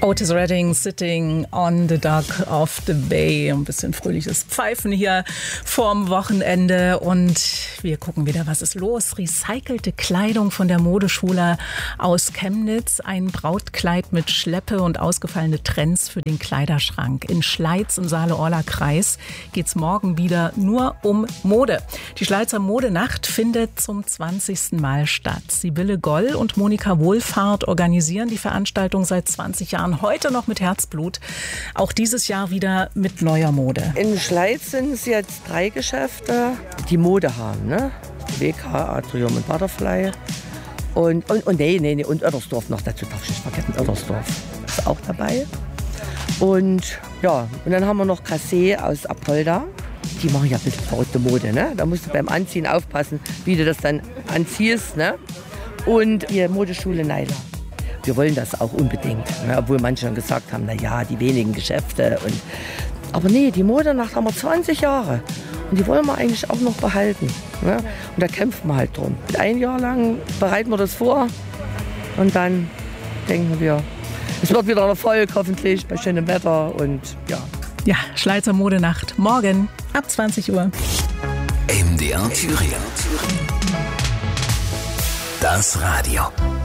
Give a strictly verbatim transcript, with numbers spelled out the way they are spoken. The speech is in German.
Otis Redding, Sitting on the Dock of the Bay. Ein bisschen fröhliches Pfeifen hier vorm Wochenende. Und wir gucken wieder, was ist los. Recycelte Kleidung von der Modeschule aus Chemnitz. Ein Brautkleid mit Schleppe und ausgefallene Trends für den Kleiderschrank. In Schleiz im Saale-Orla-Kreis geht es morgen wieder nur um Mode. Die Schleizer Modenacht findet zum zwanzigsten Mal statt. Sibylle Goll und Monika Wohlfahrt organisieren die Veranstaltung seit zwanzig Jahren. Heute noch mit Herzblut. Auch dieses Jahr wieder mit neuer Mode. In Schleiz sind es jetzt drei Geschäfte, die Mode haben. Ne? W K, Atrium und Butterfly. Und, und, und, nee, nee, nee, und Oedersdorf noch dazu. Darf ich nicht vergessen, Oedersdorf ist auch dabei. Und ja, und dann haben wir noch Cassé aus Apolda. Die machen ja ein bisschen verrückte Mode. Ne? Da musst du beim Anziehen aufpassen, wie du das dann anziehst. Ne? Und die Modeschule Neiler. Wir wollen das auch unbedingt, ne? Obwohl manche schon gesagt haben, na ja, die wenigen Geschäfte. Und aber nee, die Modenacht haben wir zwanzig Jahre und die wollen wir eigentlich auch noch behalten. Ne? Und da kämpfen wir halt drum. Ein Jahr lang bereiten wir das vor und dann denken wir, es wird wieder ein Erfolg, hoffentlich bei schönem Wetter und ja. Ja, Schleizer Modenacht morgen ab zwanzig Uhr. M D R Thüringen. Das Radio.